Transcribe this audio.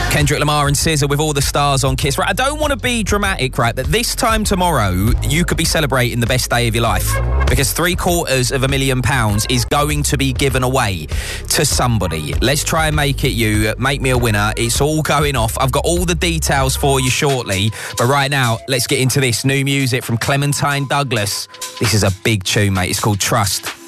Kendrick Lamar and SZA with All the Stars on Kiss. Right, I don't want to be dramatic, right, but this time tomorrow, you could be celebrating the best day of your life because £750,000 is going to be given away to somebody. Let's try and make it you. Make me a winner. It's all going off. I've got all the details for you shortly, but right now, let's get into this new music from Clementine Douglas. This is a big tune, mate. It's called Trust.